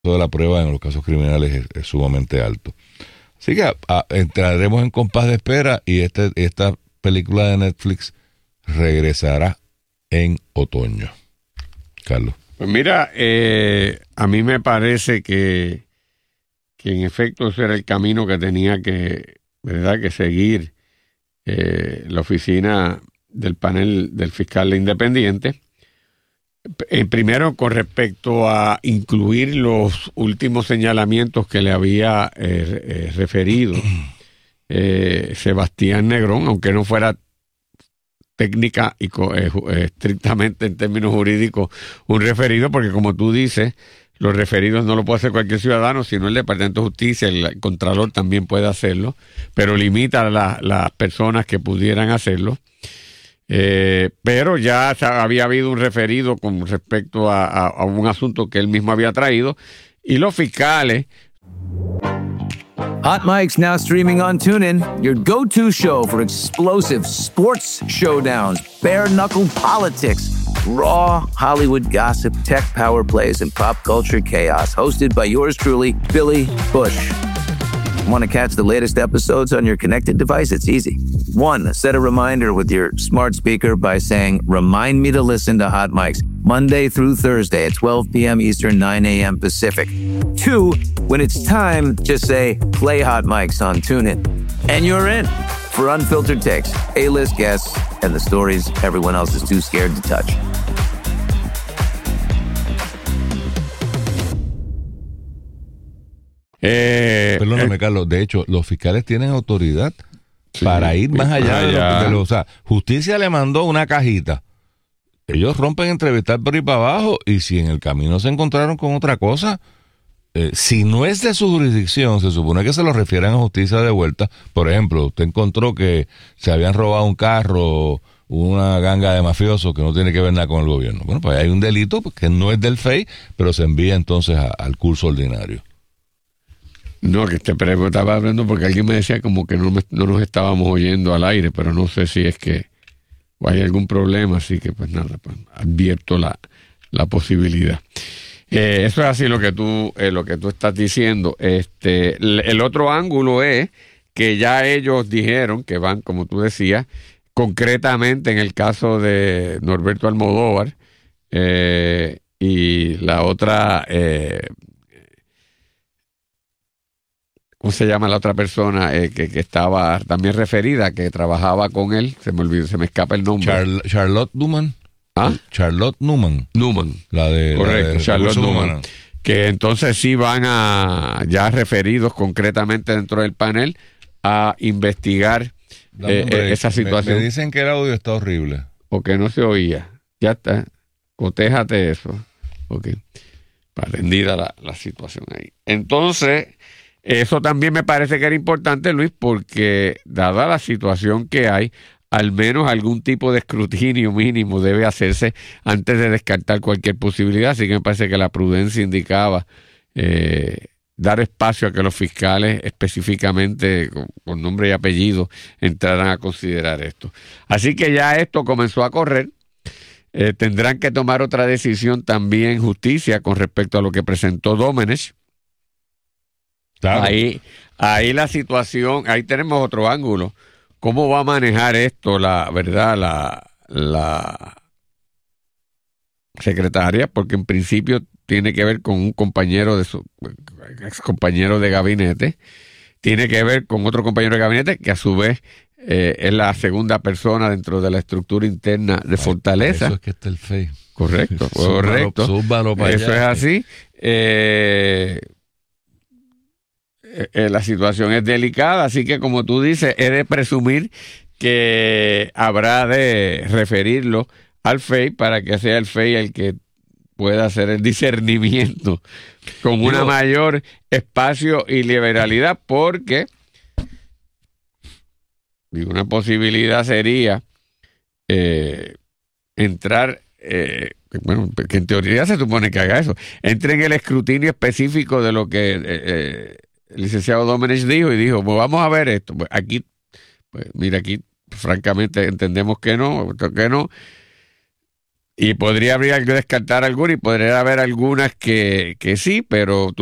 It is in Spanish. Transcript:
de la prueba en los casos criminales es sumamente alto. Así que entraremos en compás de espera y esta película de Netflix regresará en otoño. Carlos. Pues mira, a mí me parece que en efecto ese era el camino que tenía que seguir la oficina del panel del fiscal independiente. Primero, con respecto a incluir los últimos señalamientos que le había referido Sebastián Negrón, aunque no fuera técnica y estrictamente en términos jurídicos un referido, porque como tú dices, los referidos no lo puede hacer cualquier ciudadano, sino el Departamento de Justicia, el Contralor también puede hacerlo, pero limita a las personas que pudieran hacerlo. Pero ya había habido un referido con respecto a un asunto que él mismo había traído, y los fiscales. Hot Mic's now streaming on TuneIn, your go-to show for explosive sports showdowns, bare-knuckle politics, raw Hollywood gossip, tech power plays, and pop culture chaos. Hosted by yours truly, Billy Bush. Want to catch the latest episodes on your connected device? It's easy. 1. Set a reminder with your smart speaker by saying, "Remind me to listen to Hot Mics Monday through Thursday at 12 p.m. Eastern, 9 a.m. Pacific." 2. When it's time, just say, "Play Hot Mics on TuneIn." And you're in for unfiltered takes, A-list guests, and the stories everyone else is too scared to touch. Perdóname, Carlos. De hecho, los fiscales tienen autoridad para ir más allá de lo. O sea, justicia le mandó una cajita. Ellos rompen entrevistar por ahí para abajo y si en el camino se encontraron con otra cosa, si no es de su jurisdicción, se supone que se lo refieran a justicia de vuelta. Por ejemplo, usted encontró que se habían robado un carro, una ganga de mafiosos que no tiene que ver nada con el gobierno. Bueno, pues hay un delito que no es del FEI, pero se envía entonces al curso ordinario. No, que estaba hablando porque alguien me decía como que no nos estábamos oyendo al aire, pero no sé si es que o hay algún problema, así que pues nada, pues advierto la posibilidad. Eso es así lo que tú estás diciendo. El otro ángulo es que ya ellos dijeron que van, como tú decías, concretamente en el caso de Norberto Almodóvar y la otra... ¿cómo se llama la otra persona que estaba también referida, que trabajaba con él? Se me escapa el nombre. Charlotte Newman. ¿Ah? Charlotte Newman. La de Charlotte Newman. Que entonces sí van ya referidos concretamente dentro del panel a investigar esa situación. Me dicen que el audio está horrible. O que no se oía. Ya está. Cotéjate eso. Ok. Atendida la situación ahí. Entonces... eso también me parece que era importante, Luis, porque dada la situación que hay, al menos algún tipo de escrutinio mínimo debe hacerse antes de descartar cualquier posibilidad. Así que me parece que la prudencia indicaba dar espacio a que los fiscales específicamente con nombre y apellido entraran a considerar esto. Así que ya esto comenzó a correr. Tendrán que tomar otra decisión también justicia con respecto a lo que presentó Domenech. Claro. Ahí la situación, ahí tenemos otro ángulo. ¿Cómo va a manejar esto la secretaria? Porque en principio tiene que ver con un compañero de su ex compañero de gabinete, tiene que ver con otro compañero de gabinete que a su vez es la segunda persona dentro de la estructura interna de Fortaleza. Eso es que está el FEI. Correcto. Súbalo para eso allá. Es así. La situación es delicada, así que como tú dices, es de presumir que habrá de referirlo al FEI para que sea el FEI el que pueda hacer el discernimiento con una mayor espacio y liberalidad, porque una posibilidad sería entrar, que en teoría se supone que haga eso, entre en el escrutinio específico de lo que el licenciado Domenech dijo y dijo, pues vamos a ver esto. Pues aquí, francamente entendemos que no. Y podría haber descartar algunas y podría haber algunas que sí, pero